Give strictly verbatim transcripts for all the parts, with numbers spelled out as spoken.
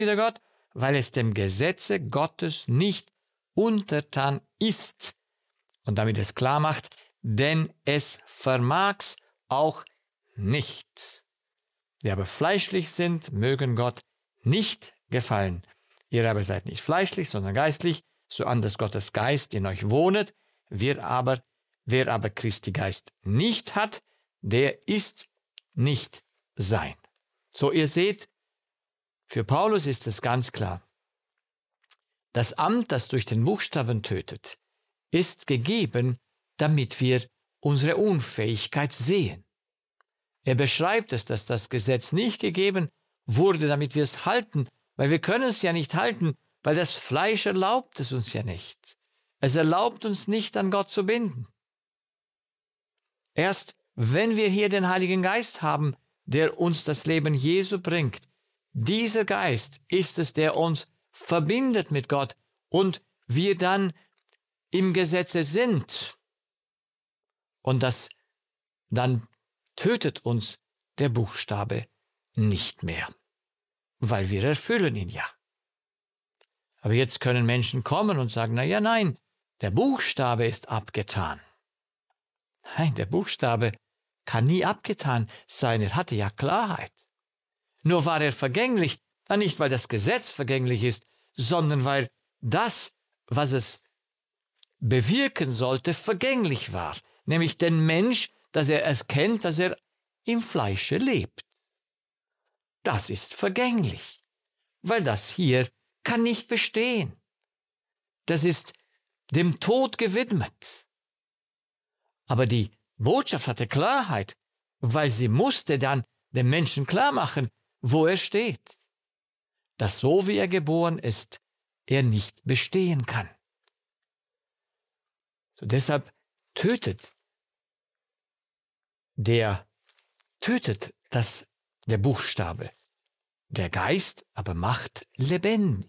wieder Gott, weil es dem Gesetze Gottes nicht untertan ist. Und damit es klar macht, denn es vermag's auch nicht. Die aber fleischlich sind, mögen Gott nicht gefallen. Ihr aber seid nicht fleischlich, sondern geistlich, so anders Gottes Geist in euch wohnet. Wer aber, wer aber Christi Geist nicht hat, der ist nicht sein. So, ihr seht, für Paulus ist es ganz klar. Das Amt, das durch den Buchstaben tötet, ist gegeben, damit wir unsere Unfähigkeit sehen. Er beschreibt es, dass das Gesetz nicht gegeben wurde, damit wir es halten, weil wir können es ja nicht halten, weil das Fleisch erlaubt es uns ja nicht. Es erlaubt uns nicht, an Gott zu binden. Erst wenn wir hier den Heiligen Geist haben, der uns das Leben Jesu bringt, dieser Geist ist es, der uns verbindet mit Gott und wir dann im Gesetze sind. Und das dann tötet uns der Buchstabe nicht mehr, weil wir erfüllen ihn ja. Aber jetzt können Menschen kommen und sagen, na ja, nein, der Buchstabe ist abgetan. Nein, der Buchstabe kann nie abgetan sein, er hatte ja Klarheit. Nur war er vergänglich, nicht weil das Gesetz vergänglich ist, sondern weil das, was es bewirken sollte, vergänglich war. Nämlich den Mensch, dass er erkennt, dass er im Fleische lebt. Das ist vergänglich, weil das hier kann nicht bestehen. Das ist dem Tod gewidmet. Aber die Botschaft hatte Klarheit, weil sie musste dann dem Menschen klar machen, wo er steht. Dass so wie er geboren ist, er nicht bestehen kann. So deshalb tötet der, tötet das, der Buchstabe. Der Geist aber macht lebendig.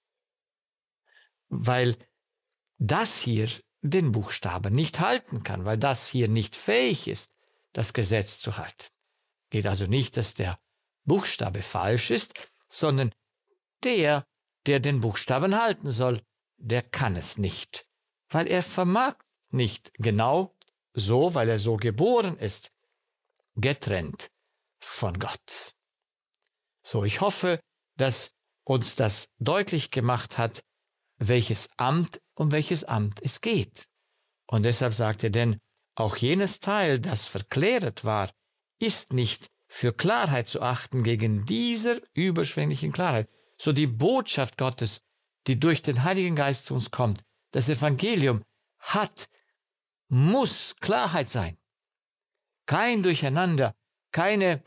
Weil das hier den Buchstaben nicht halten kann, weil das hier nicht fähig ist, das Gesetz zu halten. Geht also nicht, dass der Buchstabe falsch ist, sondern der, der den Buchstaben halten soll, der kann es nicht, weil er vermag nicht genau so, weil er so geboren ist, getrennt von Gott. So, ich hoffe, dass uns das deutlich gemacht hat, welches Amt, um welches Amt es geht. Und deshalb sagt er, denn auch jenes Teil, das verklärt war, ist nicht für Klarheit zu achten gegen dieser überschwänglichen Klarheit. So die Botschaft Gottes, die durch den Heiligen Geist zu uns kommt, das Evangelium hat, muss Klarheit sein. Kein Durcheinander, keine,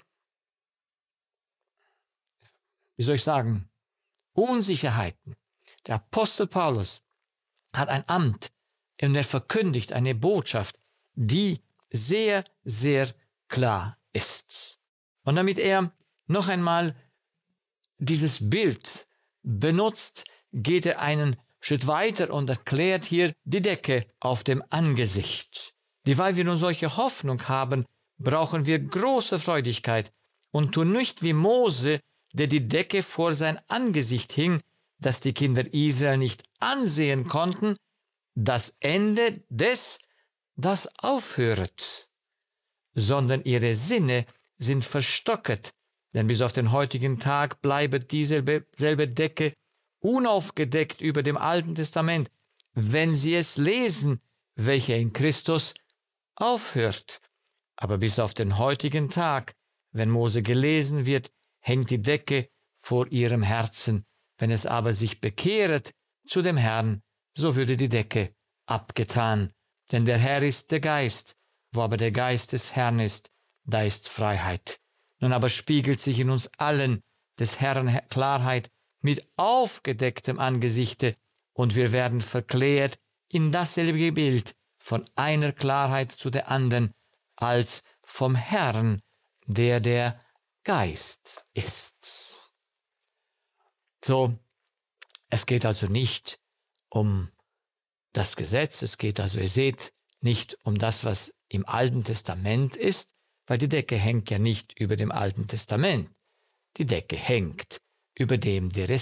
wie soll ich sagen, Unsicherheiten. Der Apostel Paulus hat ein Amt und er verkündigt eine Botschaft, die sehr, sehr klar ist. Und damit er noch einmal dieses Bild benutzt, geht er einen Schritt weiter und erklärt hier die Decke auf dem Angesicht. Die, weil wir nun solche Hoffnung haben, brauchen wir große Freudigkeit und tun nicht wie Mose, der die Decke vor sein Angesicht hing, dass die Kinder Israel nicht ansehen konnten, das Ende des, das aufhöret, sondern ihre Sinne sind verstocket, denn bis auf den heutigen Tag bleibt dieselbe selbe Decke unaufgedeckt über dem Alten Testament, wenn sie es lesen, welcher in Christus aufhört. Aber bis auf den heutigen Tag, wenn Mose gelesen wird, hängt die Decke vor ihrem Herzen. Wenn es aber sich bekehret zu dem Herrn, so würde die Decke abgetan. Denn der Herr ist der Geist, wo aber der Geist des Herrn ist, da ist Freiheit. Nun aber spiegelt sich in uns allen des Herrn Klarheit mit aufgedecktem Angesichte, und wir werden verklärt in dasselbe Bild von einer Klarheit zu der anderen, als vom Herrn, der der Geist ist. So, es geht also nicht um das Gesetz, es geht also, ihr seht, nicht um das, was im Alten Testament ist, weil die Decke hängt ja nicht über dem Alten Testament. Die Decke hängt über dem der